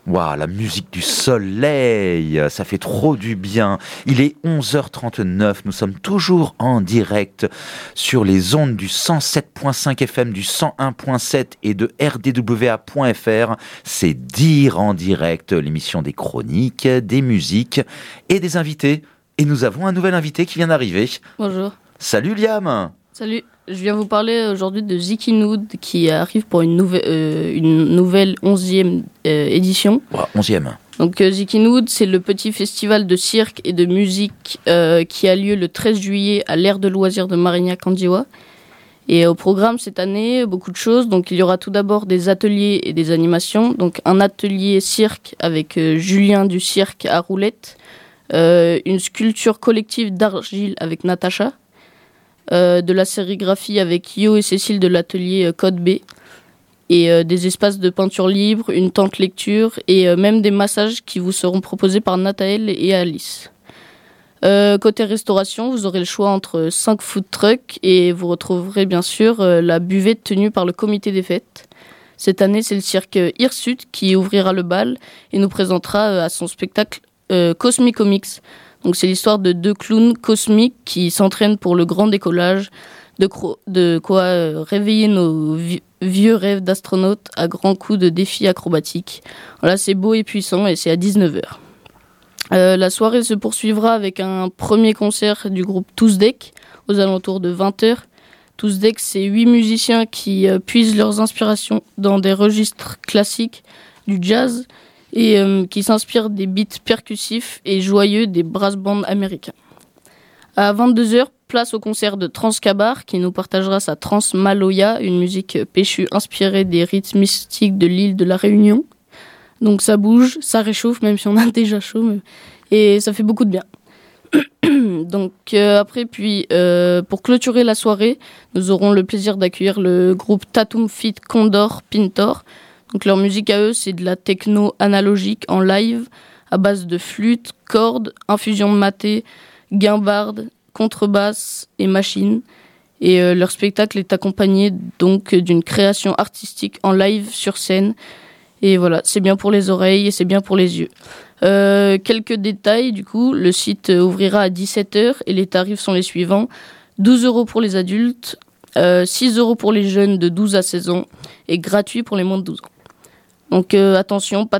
Waouh, la musique du soleil, ça fait trop du bien. Il est 11h39, nous sommes toujours en direct sur les ondes du 107.5 FM, du 101.7 et de rdwa.fr. C'est Dire en direct, l'émission des chroniques, des musiques et des invités. Et nous avons un nouvel invité qui vient d'arriver. Bonjour. Salut Liam. Salut, je viens vous parler aujourd'hui de Zikinoud qui arrive pour une nouvelle 11e édition. Wow, 11e. Donc Zikinoud, c'est le petit festival de cirque et de musique qui a lieu le 13 juillet à l'aire de loisirs de Marignac-Andiwa. Et au programme cette année, beaucoup de choses. Donc il y aura tout d'abord des ateliers et des animations. Donc un atelier cirque avec Julien du cirque à roulettes, une sculpture collective d'argile avec Natacha, de la sérigraphie avec Yo et Cécile de l'atelier Code B, et des espaces de peinture libre, une tente lecture et même des massages qui vous seront proposés par Nathaël et Alice. Côté restauration, vous aurez le choix entre 5 food trucks et vous retrouverez bien sûr la buvette tenue par le comité des fêtes. Cette année, c'est le cirque Hirsute qui ouvrira le bal et nous présentera à son spectacle Cosmicomics. Donc c'est l'histoire de 2 clowns cosmiques qui s'entraînent pour le grand décollage, de quoi réveiller nos vieux rêves d'astronautes à grands coups de défis acrobatiques. Voilà, c'est beau et puissant et c'est à 19h. La soirée se poursuivra avec un premier concert du groupe Tousdeck aux alentours de 20h. Tousdeck, c'est 8 musiciens qui puisent leurs inspirations dans des registres classiques, du jazz, et qui s'inspire des beats percussifs et joyeux des brass bands américains. À 22h, place au concert de Transkabar qui nous partagera sa Trans Maloya, une musique péchue inspirée des rites mystiques de l'île de la Réunion. Donc ça bouge, ça réchauffe, même si on a déjà chaud, et ça fait beaucoup de bien. Donc après, pour clôturer la soirée, nous aurons le plaisir d'accueillir le groupe Tatum Fit Condor Pintor. Donc leur musique à eux, c'est de la techno analogique en live, à base de flûte, cordes, infusion de maté, guimbarde, contrebasse et machine. Et leur spectacle est accompagné donc d'une création artistique en live sur scène. Et voilà, c'est bien pour les oreilles et c'est bien pour les yeux. Quelques détails, du coup, le site ouvrira à 17h et les tarifs sont les suivants. 12€ pour les adultes, 6€ pour les jeunes de 12 à 16 ans et gratuit pour les moins de 12 ans. Donc attention, pas